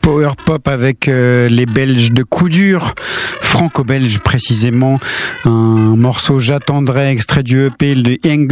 Power pop avec les Belges de Coup Dur, franco-belge précisément, un morceau J'attendrai, extrait du EP de